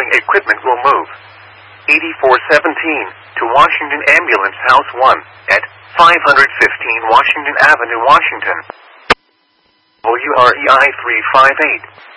following equipment will move. 8417 to Washington Ambulance House 1 at 515 Washington Avenue, Washington. WREI 358.